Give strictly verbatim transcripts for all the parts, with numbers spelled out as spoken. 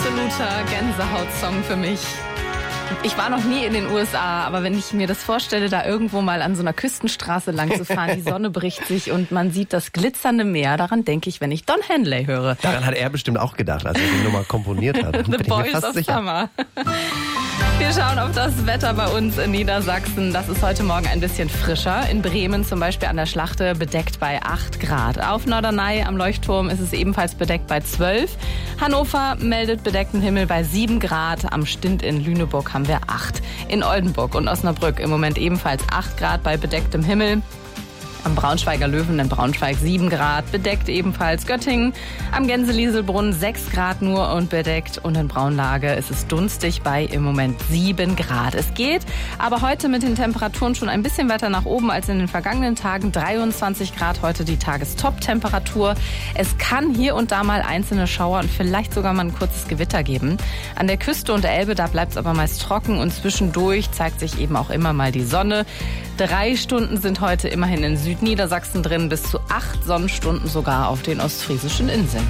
absoluter Gänsehaut-Song für mich. Ich war noch nie in den U S A, aber wenn ich mir das vorstelle, da irgendwo mal an so einer Küstenstraße lang zu fahren, die Sonne bricht sich und man sieht das glitzernde Meer, daran denke ich, wenn ich Don Henley höre. Daran hat er bestimmt auch gedacht, als er die Nummer komponiert hat. The Boys of sicher. Summer. Wir schauen auf das Wetter bei uns in Niedersachsen. Das ist heute Morgen ein bisschen frischer. In Bremen zum Beispiel an der Schlachte bedeckt bei acht Grad. Auf Norderney am Leuchtturm ist es ebenfalls bedeckt bei zwölf. Hannover meldet bedeckten Himmel bei sieben Grad. Am Stint in Lüneburg haben wir acht. In Oldenburg und Osnabrück im Moment ebenfalls acht Grad bei bedecktem Himmel. Am Braunschweiger Löwen in Braunschweig sieben Grad, bedeckt ebenfalls Göttingen. Am Gänselieselbrunnen sechs Grad nur und bedeckt. Und in Braunlage ist es dunstig bei im Moment sieben Grad. Es geht aber heute mit den Temperaturen schon ein bisschen weiter nach oben als in den vergangenen Tagen. dreiundzwanzig Grad heute die Tagestop-Temperatur. Es kann hier und da mal einzelne Schauer und vielleicht sogar mal ein kurzes Gewitter geben. An der Küste und der Elbe, da bleibt es aber meist trocken und zwischendurch zeigt sich eben auch immer mal die Sonne. Drei Stunden sind heute immerhin in Südniedersachsen drin, bis zu acht Sonnenstunden sogar auf den ostfriesischen Inseln.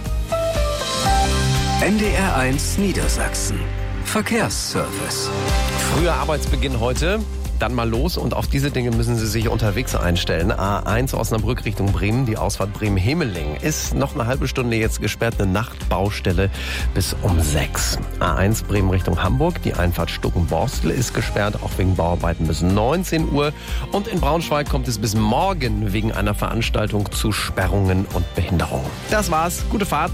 N D R eins Niedersachsen. Verkehrsservice. Früher Arbeitsbeginn heute. Dann mal los und auf diese Dinge müssen Sie sich unterwegs einstellen. A eins Osnabrück Richtung Bremen, die Ausfahrt Bremen-Hemeling ist noch eine halbe Stunde jetzt gesperrt, eine Nachtbaustelle bis um sechs. A eins Bremen Richtung Hamburg, die Einfahrt Stuckenborstel ist gesperrt, auch wegen Bauarbeiten bis neunzehn Uhr. Und in Braunschweig kommt es bis morgen wegen einer Veranstaltung zu Sperrungen und Behinderungen. Das war's, gute Fahrt.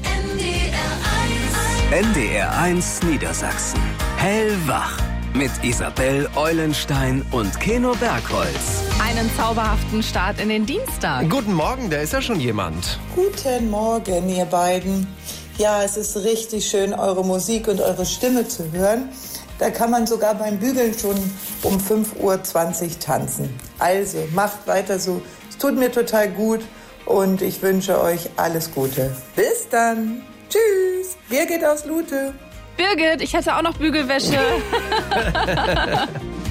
N D R eins Niedersachsen. Hellwach. Mit Isabel Eulenstein und Keno Bergholz. Einen zauberhaften Start in den Dienstag. Guten Morgen, da ist ja schon jemand. Guten Morgen, ihr beiden. Ja, es ist richtig schön, eure Musik und eure Stimme zu hören. Da kann man sogar beim Bügeln schon um fünf Uhr zwanzig tanzen. Also, macht weiter so. Es tut mir total gut und ich wünsche euch alles Gute. Bis dann. Tschüss. Birgit aus Lute. Birgit, ich hätte auch noch Bügelwäsche.